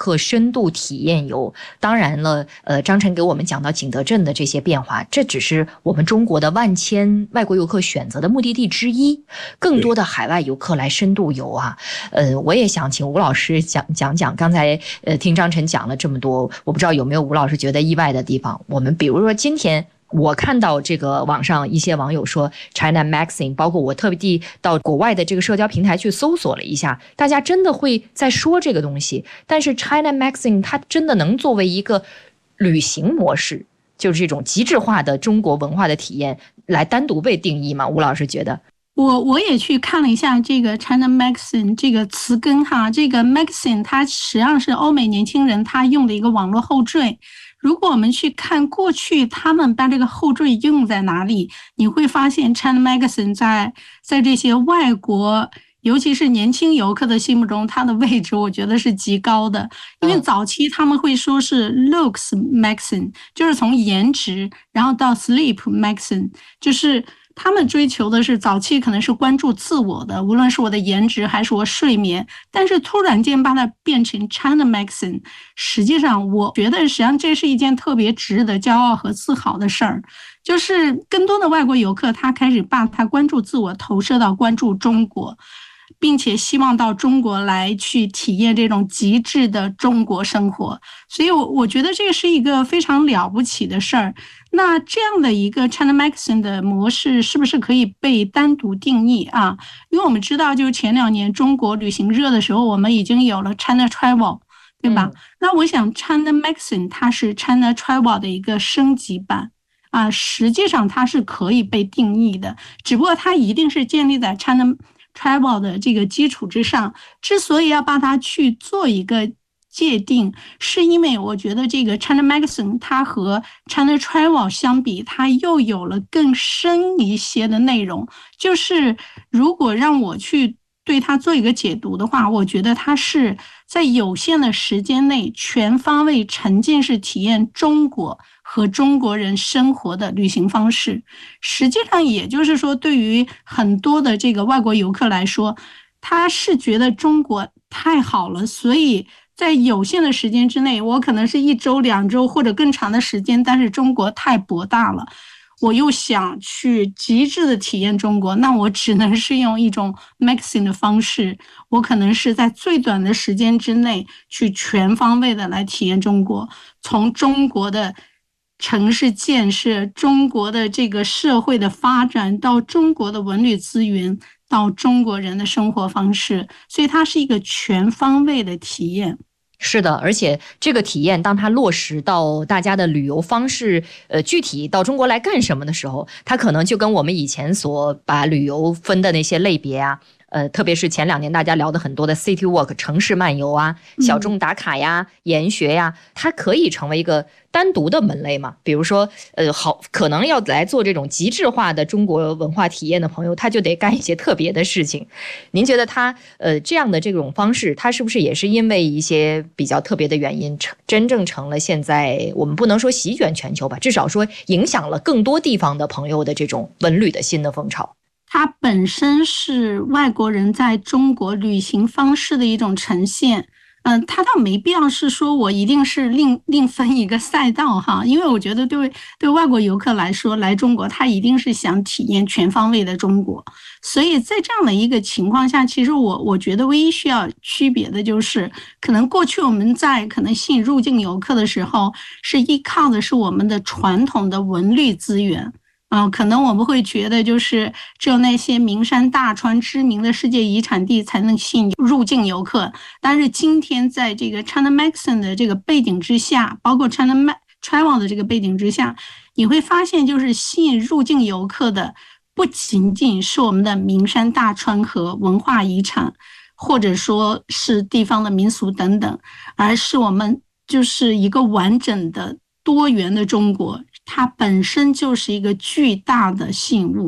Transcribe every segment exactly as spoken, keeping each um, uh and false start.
客深度体验游。当然了，呃，张晨给我们讲到景德镇的这些变化，这只是我们中国的万千外国游客选择的目的地之一，更多的海外游客来深度游啊。呃，我也想请吴老师讲讲讲，刚才呃听张晨讲了这么多，我不知道有没有吴老师觉得意外的地方。我们比如说今天我看到这个网上一些网友说 China Magazine， 包括我特地到国外的这个社交平台去搜索了一下，大家真的会在说这个东西。但是 China Magazine 它真的能作为一个旅行模式，就是这种极致化的中国文化的体验来单独被定义吗？吴老师觉得？ 我我也去看了一下这个 China Magazine 这个词根哈，这个 Magazine 它实际上是欧美年轻人他用的一个网络后缀。如果我们去看过去他们把这个后缀用在哪里，你会发现 China Magazine 在在这些外国尤其是年轻游客的心目中，它的位置我觉得是极高的。因为早期他们会说是 looks magazine， 就是从颜值然后到 sleep magazine， 就是他们追求的是早期可能是关注自我的，无论是我的颜值还是我睡眠，但是突然间把它变成 China Magazine， 实际上我觉得实际上这是一件特别值得骄傲和自豪的事儿，就是更多的外国游客他开始把他关注自我投射到关注中国，并且希望到中国来去体验这种极致的中国生活，所以我我觉得这个是一个非常了不起的事儿。那这样的一个 China Magazine 的模式是不是可以被单独定义啊？因为我们知道就是前两年中国旅行热的时候，我们已经有了 China Travel， 对吧？嗯、那我想 China Magazine 它是 China Travel 的一个升级版啊，实际上它是可以被定义的，只不过它一定是建立在 China Travel 的这个基础之上。之所以要把它去做一个界定，是因为我觉得这个 China Magazine 它和 China Travel 相比，它又有了更深一些的内容。就是如果让我去对它做一个解读的话，我觉得它是在有限的时间内全方位沉浸式体验中国和中国人生活的旅行方式。实际上也就是说，对于很多的这个外国游客来说，他是觉得中国太好了，所以在有限的时间之内，我可能是一周两周或者更长的时间，但是中国太博大了，我又想去极致的体验中国，那我只能是用一种 magazine 的方式，我可能是在最短的时间之内去全方位的来体验中国，从中国的城市建设，中国的这个社会的发展，到中国的文旅资源，到中国人的生活方式，所以它是一个全方位的体验。 是的，而且这个体验当它落实到大家的旅游方式，呃，具体到中国来干什么的时候，它可能就跟我们以前所把旅游分的那些类别啊，呃，特别是前两年大家聊的很多的 city walk 城市漫游啊、小众打卡呀、研学呀，它可以成为一个单独的门类嘛。比如说，呃，好，可能要来做这种极致化的中国文化体验的朋友，他就得干一些特别的事情。您觉得他呃这样的这种方式，他是不是也是因为一些比较特别的原因，真正成了现在我们不能说席卷全球吧，至少说影响了更多地方的朋友的这种文旅的新的风潮？ 它本身是外国人在中国旅行方式的一种呈现。嗯，它倒没必要是说我一定是另另分一个赛道哈，因为我觉得对对外国游客来说，来中国他一定是想体验全方位的中国，所以在这样的一个情况下，其实我我觉得唯一需要区别的就是，可能过去我们在可能吸引入境游客的时候，是依靠的是我们的传统的文旅资源。嗯，可能我们会觉得就是只有那些名山大川知名的世界遗产地才能吸引入境游客，但是今天在这个 China Magazine 的这个背景之下，包括 China Travel 的这个背景之下，你会发现就是吸引入境游客的不仅仅是我们的名山大川和文化遗产，或者说是地方的民俗等等，而是我们就是一个完整的多元的中国，它本身就是一个巨大的吸引物。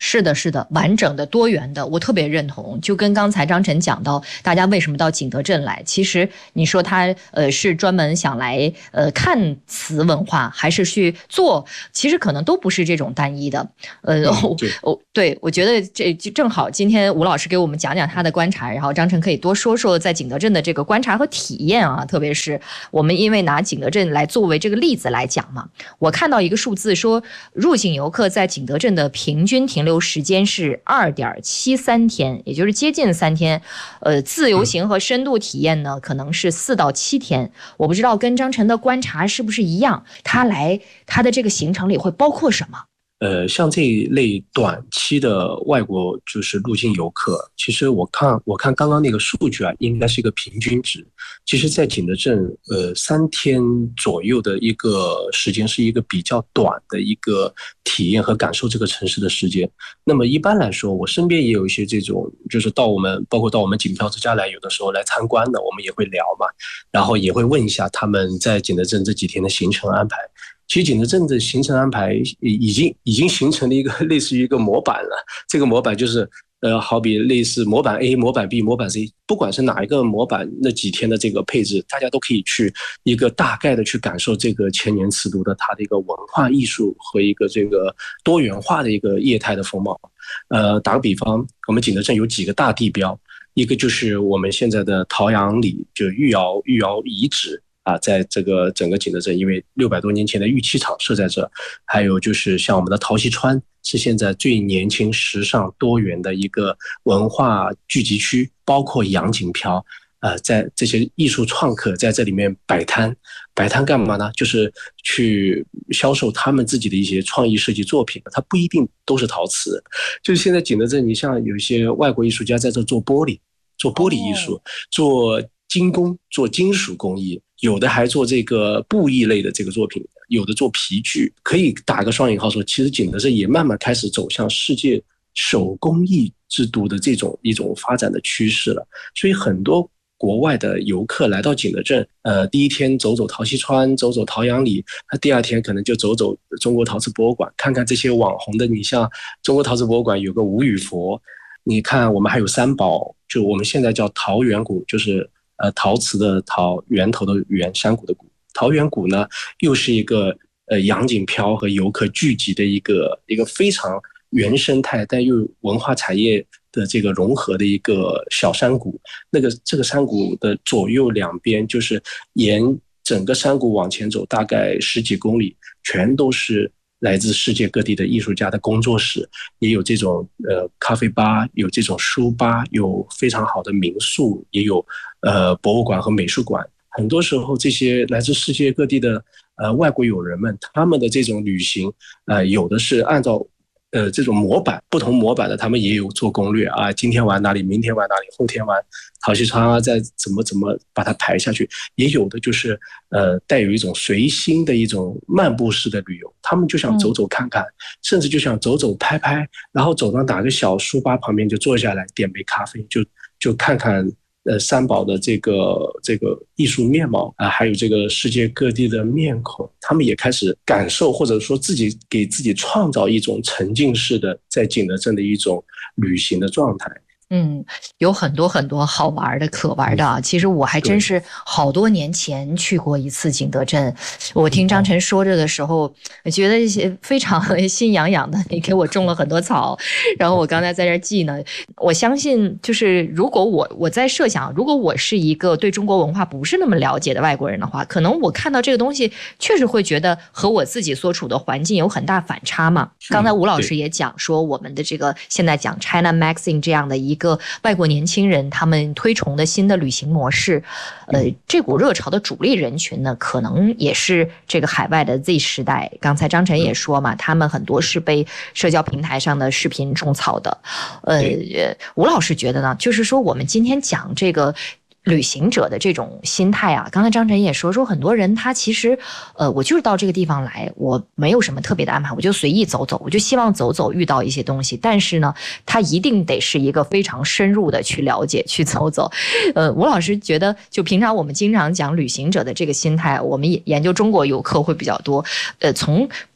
是的，是的，完整的、多元的，我特别认同。就跟刚才张晨讲到，大家为什么到景德镇来？其实你说他呃是专门想来呃看瓷文化，还是去做？其实可能都不是这种单一的。呃， 嗯、 我我对我觉得这就正好，今天吴老师给我们讲讲他的观察，然后张晨可以多说说在景德镇的这个观察和体验啊。特别是我们因为拿景德镇来作为这个例子来讲嘛，我看到一个数字说，入境游客在景德镇的平均停留时间是二点七三天，也就是接近三天。呃，自由行和深度体验呢，可能是四到七天。我不知道跟张晨的观察是不是一样，他来他的这个行程里会包括什么？ 呃，像这一类短期的外国就是入境游客，其实我看我看刚刚那个数据啊，应该是一个平均值。其实，在景德镇，呃，三天左右的一个时间是一个比较短的一个体验和感受这个城市的时间。那么一般来说，我身边也有一些这种，就是到我们包括到我们景漂之家来，有的时候来参观的，我们也会聊嘛，然后也会问一下他们在景德镇这几天的行程安排。其实景德镇的行程安排已经已经形成了一个类似于一个模板了。这个模板就是呃，好比类似模板 A、模板 B、模板 C， 不管是哪一个模板，那几天的这个配置，大家都可以去一个大概的去感受这个千年瓷都的它的一个文化艺术和一个这个多元化的一个业态的风貌。呃，打个比方，我们景德镇有几个大地标，一个就是我们现在的陶阳里，就御窑御窑遗址。啊，在这个整个景德镇，因为六百多年前的玉器厂设在这，还有就是像我们的陶溪川，是现在最年轻、时尚、多元的一个文化聚集区，包括洋锦漂，呃，在这些艺术创客在这里面摆摊，摆摊干嘛呢？就是去销售他们自己的一些创意设计作品，它不一定都是陶瓷，就是现在景德镇，你像有一些外国艺术家在这做玻璃，做玻璃艺术，做精工，做金属工艺。有的还做这个布艺类的这个作品，有的做皮具，可以打个双引号说，其实景德镇也慢慢开始走向世界手工艺之都的这种一种发展的趋势了。所以很多国外的游客来到景德镇，呃，第一天走走陶溪川，走走陶阳里，他第二天可能就走走中国陶瓷博物馆，看看这些网红的。你像中国陶瓷博物馆有个无语佛，你看我们还有三宝，就我们现在叫陶源谷，就是呃，陶瓷的陶，源头的源，山谷的谷。陶源谷呢，又是一个呃洋锦漂和游客聚集的一个一个非常原生态，但又文化产业的这个融合的一个小山谷。那个这个山谷的左右两边，就是沿整个山谷往前走，大概十几公里，全都是来自世界各地的艺术家的工作室，也有这种呃咖啡吧，有这种书吧，有非常好的民宿，也有呃博物馆和美术馆。很多时候，这些来自世界各地的呃外国友人们，他们的这种旅行，呃，有的是按照呃这种模板，不同模板的，他们也有做攻略啊，今天玩哪里，明天玩哪里，后天玩陶溪川啊，再怎么怎么把它排下去。也有的就是呃带有一种随心的一种漫步式的旅游，他们就想走走看看，嗯、甚至就想走走拍拍，然后走到哪个小书吧旁边就坐下来，点杯咖啡，就就看看。呃，三宝的这个这个艺术面貌啊、呃，还有这个世界各地的面孔，他们也开始感受，或者说自己给自己创造一种沉浸式的在景德镇的一种旅行的状态。 嗯，有很多很多好玩的、可玩的啊！其实我还真是好多年前去过一次景德镇。我听张晨说着的时候，我觉得非常心痒痒的。你给我种了很多草，然后我刚才在这记呢。我相信，就是如果我我在设想，如果我是一个对中国文化不是那么了解的外国人的话，可能我看到这个东西，确实会觉得和我自己所处的环境有很大反差嘛。刚才吴老师也讲说，我们的这个现在讲 China Magazine 这样的一个。一个外国年轻人他们推崇的新的旅行模式，呃，这股热潮的主力人群呢，可能也是这个海外的 Z 时代。刚才张晨也说嘛，他们很多是被社交平台上的视频种草的。呃，吴老师觉得呢，就是说我们今天讲这个。旅行者的这种心态啊，刚才张晨也说说很多人他其实呃我就是到这个地方来，我没有什么特别的安排，我就随意走走，我就希望走走遇到一些东西，但是呢他一定得是一个非常深入的去了解去走走。呃吴老师觉得就平常我们经常讲旅行者的这个心态，我们也研究中国游客会比较多，呃从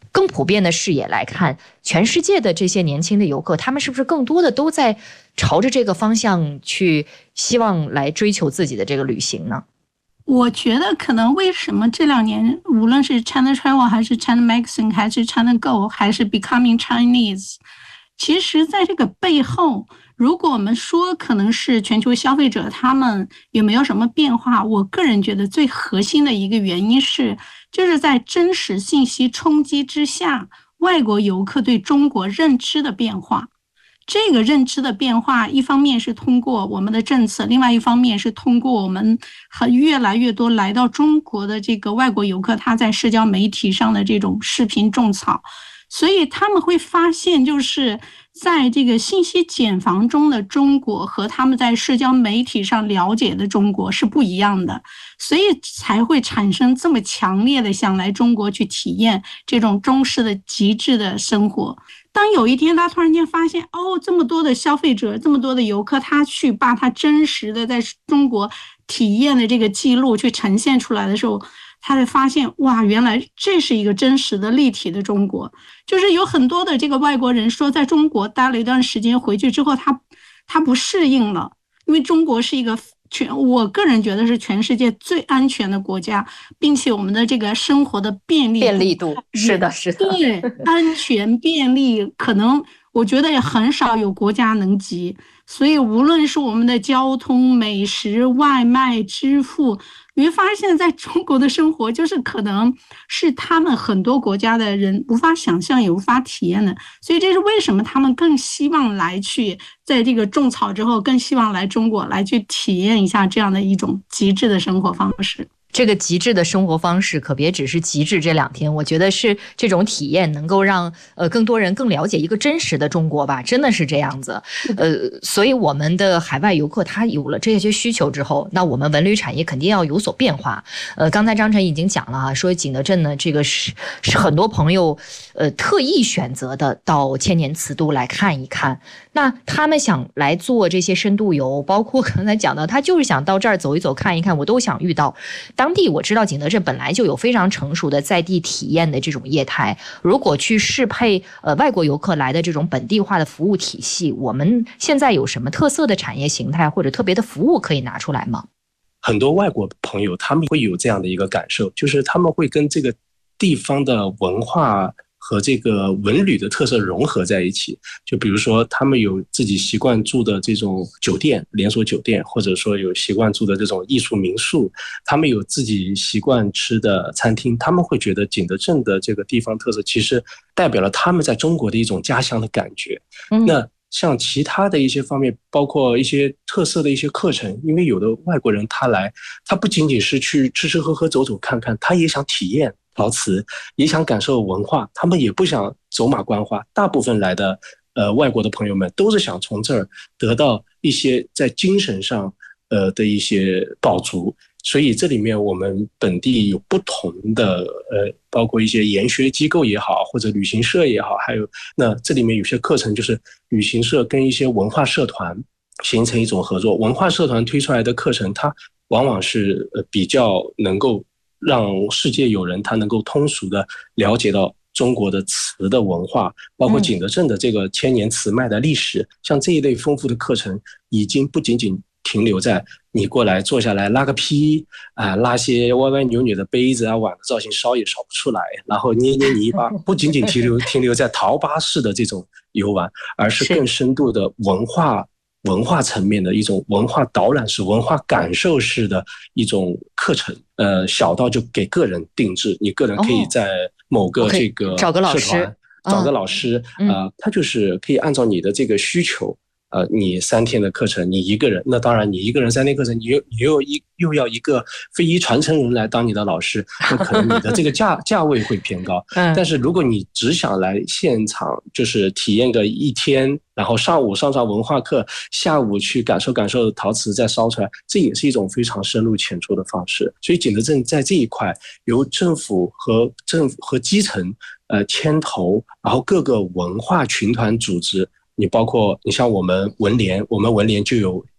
更普遍的视野来看，全世界的这些年轻的游客，他们是不是更多的都在朝着这个方向去，希望来追求自己的这个旅行呢？ 我觉得可能为什么这两年无论是 China Travel 还是 China Magazine 还是 China Go 还是 Becoming Chinese， 其实在这个背后，如果我们说可能是全球消费者他们有没有什么变化，我个人觉得最核心的一个原因是，就是在真实信息冲击之下，外国游客对中国认知的变化。这个认知的变化，一方面是通过我们的政策，另外一方面是通过我们和越来越多来到中国的这个外国游客，他在社交媒体上的这种视频种草，所以他们会发现，就是在这个信息茧房中的中国和他们在社交媒体上了解的中国是不一样的，所以才会产生这么强烈的想来中国去体验这种中式的极致的生活。当有一天他突然间发现，哦，这么多的消费者，这么多的游客，他去把他真实的在中国体验的这个记录去呈现出来的时候，他会发现，哇，原来这是一个真实的立体的中国。就是有很多的这个外国人说，在中国待了一段时间，回去之后他他不适应了，因为中国是一个全，我个人觉得是全世界最安全的国家，并且我们的这个生活的便利便利度，是的，是的， 对，安全便利，可能我觉得也很少有国家能及。所以无论是我们的交通、美食、外卖、支付，你会发现在中国的生活就是可能是他们很多国家的人无法想象也无法体验的。所以这是为什么他们更希望来去在这个种草之后，更希望来中国来去体验一下这样的一种极致的生活方式。 这个极致的生活方式可别只是极致这两天，我觉得是这种体验能够让呃更多人更了解一个真实的中国吧，真的是这样子。呃，所以我们的海外游客他有了这些需求之后，那我们文旅产业肯定要有所变化。呃，刚才张晨已经讲了啊，说景德镇呢，这个是是很多朋友呃特意选择的到千年瓷都来看一看。那他们想来做这些深度游，包括刚才讲的，他就是想到这儿走一走看一看，我都想遇到。当地我知道景德镇本来就有非常成熟的在地体验的这种业态，如果去适配呃外国游客来的这种本地化的服务体系，我们现在有什么特色的产业形态或者特别的服务可以拿出来吗？ 很多外国朋友他们会有这样的一个感受，就是他们会跟这个地方的文化和这个文旅的特色融合在一起。就比如说他们有自己习惯住的这种酒店，连锁酒店，或者说有习惯住的这种艺术民宿，他们有自己习惯吃的餐厅，他们会觉得景德镇的这个地方特色其实代表了他们在中国的一种家乡的感觉。嗯、那像其他的一些方面，包括一些特色的一些课程，因为有的外国人他来，他不仅仅是去吃吃喝喝走走看看，他也想体验陶瓷，也想感受文化，他们也不想走马观花。大部分来的呃外国的朋友们都是想从这儿得到一些在精神上呃的一些饱足。所以这里面我们本地有不同的呃，包括一些研学机构也好，或者旅行社也好，还有那这里面有些课程就是旅行社跟一些文化社团形成一种合作，文化社团推出来的课程，它往往是呃比较能够让世界友人他能够通俗的了解到中国的瓷的文化，包括景德镇的这个千年瓷卖的历史、嗯、像这一类丰富的课程已经不仅仅停留在你过来坐下来拉个坯啊，拉些歪歪扭扭的杯子啊碗的造型烧也烧不出来，然后捏捏泥巴，不仅仅停留停留在陶巴式的这种游玩，而是更深度的文化文化层面的一种文化导览式、文化感受式的一种课程。呃，小到就给个人定制，你个人可以在某个这个社团、 找个老师， 找个老师，呃，他就是可以按照你的这个需求。呃，你三天的课程，你一个人，那当然你一个人三天课程，你又你又一又要一个非遗传承人来当你的老师，那可能你的这个价价位会偏高。嗯，但是如果你只想来现场，就是体验个一天，然后上午上上文化课，下午去感受感受陶瓷再烧出来，这也是一种非常深入浅出的方式。所以景德镇在这一块，由政府和政府和基层呃牵头，然后各个文化群团组织。你包括你像我们文联，我们文联就有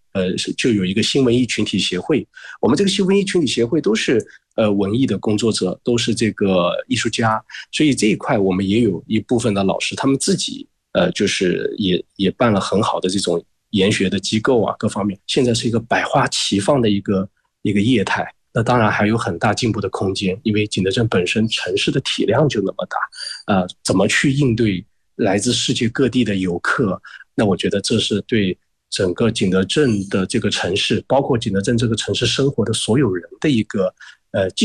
呃就有一个新文艺群体协会。我们这个新文艺群体协会都是呃文艺的工作者，都是这个艺术家，所以这一块我们也有一部分的老师，他们自己呃就是也也办了很好的这种研学的机构啊，各方面现在是一个百花齐放的一个一个业态。那当然还有很大进步的空间，因为景德镇本身城市的体量就那么大，呃，怎么去应对来自世界各地的游客？那我觉得这是对整个景德镇的这个城市，包括景德镇这个城市生活的所有人的一个呃。